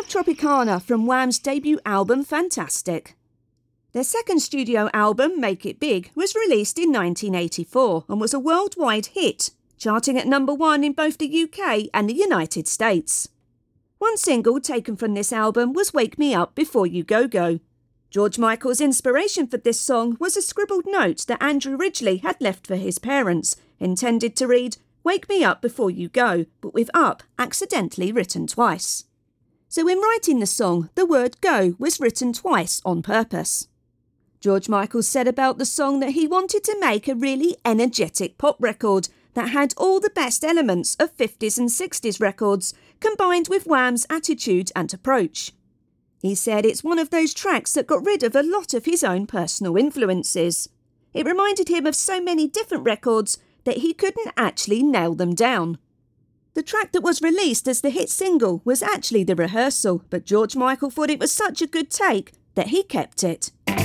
Tropicana from Wham's debut album Fantastic. Their second studio album, Make It Big, was released in 1984 and was a worldwide hit, charting at number 1 in both the UK and the United States. One single taken from this album was Wake Me Up Before You Go Go. George Michael's inspiration for this song was a scribbled note that Andrew Ridgeley had left for his parents, intended to read, Wake me up before you go, but with up accidentally written twice. So in writing the song, the word go was written twice on purpose. George Michael said about the song that he wanted to make a really energetic pop record that had all the best elements of 50s and 60s records, combined with Wham's attitude and approach. He said it's one of those tracks that got rid of a lot of his own personal influences. It reminded him of so many different records that he couldn't actually nail them down. The track that was released as the hit single was actually The Rehearsal, but George Michael thought it was such a good take that he kept it.